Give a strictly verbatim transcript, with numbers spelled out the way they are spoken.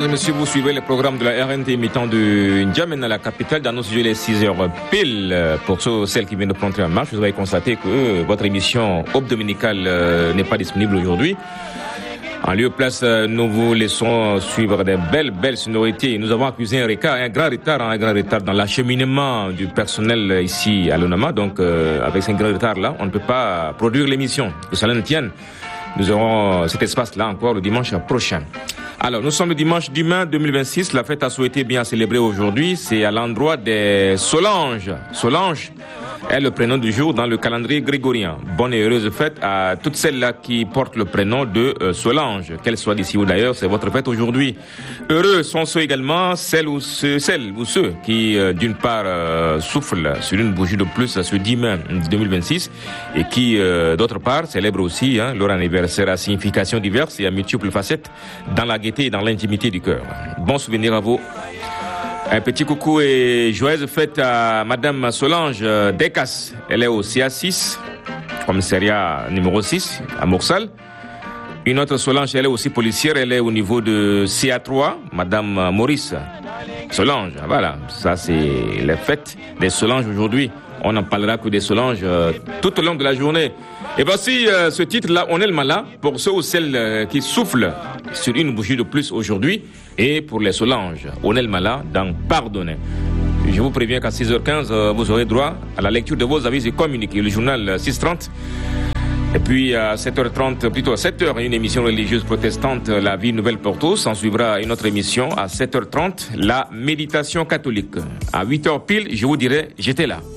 et messieurs, vous suivez le programme de la R N T imitant de N'Djamena, la capitale. Dans nos sujets, les six heures pile. Pour ceux, celles qui viennent de prendre en marche, vous avez constaté que euh, votre émission Aube dominicale euh, n'est pas disponible aujourd'hui. En lieu et place, euh, nous vous laissons suivre des belles, belles sonorités. Nous avons accusé un retard, un grand retard, un grand retard dans l'acheminement du personnel ici à l'ONAMA. Donc, euh, avec ce grand retard-là, on ne peut pas produire l'émission. Que cela ne tienne. Nous aurons cet espace-là encore le dimanche prochain. Alors, nous sommes le dimanche dix mai deux mille vingt-six. La fête à souhaiter bien célébrer aujourd'hui, c'est à l'endroit des Solange. Solange est le prénom du jour dans le calendrier grégorien. Bonne et heureuse fête à toutes celles-là qui portent le prénom de euh, Solange. Qu'elles soient d'ici ou d'ailleurs, c'est votre fête aujourd'hui. Heureux sont ceux également, celles ou ceux, celles ou ceux qui, euh, d'une part, euh, soufflent sur une bougie de plus ce dix mai deux mille vingt-six et qui, euh, d'autre part, célèbrent aussi hein, leur anniversaire à signification diverse et à multiples facettes dans la gaieté et dans l'intimité du cœur. Bon souvenir à vous. Un petit coucou et joyeuse fête à Madame Solange Decas. Elle est au C A six, commissariat numéro six, à Morsal. Une autre Solange, elle est aussi policière, elle est au niveau de C A trois, Madame Maurice Solange. Voilà, ça c'est la fête des Solanges aujourd'hui. On n'en parlera que des Solanges euh, tout au long de la journée. Et voici euh, ce titre-là, On est le malin, pour ceux ou celles euh, qui soufflent sur une bougie de plus aujourd'hui. Et pour les Solanges, On est le malin dans Pardonner. Je vous préviens qu'à six heures quinze, euh, vous aurez droit à la lecture de vos avis et communiqués, le journal six heures trente. Et puis à sept heures trente, plutôt à sept heures, une émission religieuse protestante, La Vie Nouvelle pour tous. S'en suivra une autre émission à sept heures trente, la méditation catholique. À huit heures pile, je vous dirai, j'étais là.